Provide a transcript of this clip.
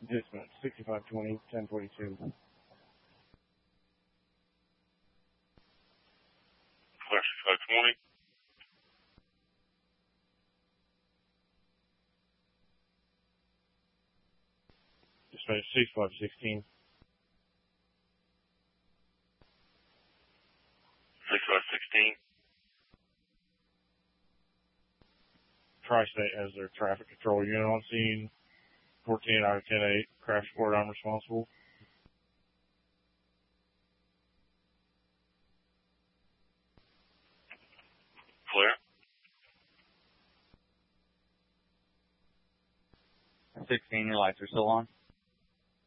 Dispatch 6520, 1042. Flash 6520. Dispatch 6516. 6516. Tri-State has their traffic control unit on scene. 14 out of 10-8. Crash report, I'm responsible. Clear. 16, your lights are still on.